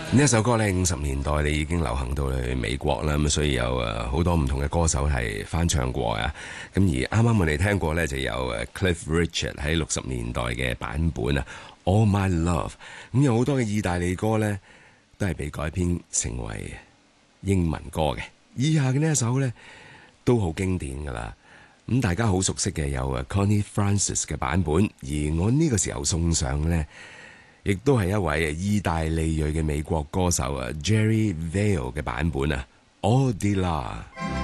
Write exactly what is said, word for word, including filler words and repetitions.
呢一首歌咧，五十年代你已經流行到去美國啦，咁所以有誒好多唔同嘅歌手係翻唱過啊。咁而啱啱我哋聽過咧，就有誒 Cliff Richard 喺六十年代嘅版本啊，All My Love。咁有好多嘅意大利歌咧，都係被改編成為英文歌嘅。以下嘅呢一首咧，都好經典噶啦。咁大家好熟悉嘅有誒 Connie Francis 嘅版本，而我呢個時候送上咧，亦都係一位意大利裔嘅美國歌手啊 Jerry Vale 嘅版本啊 All di là。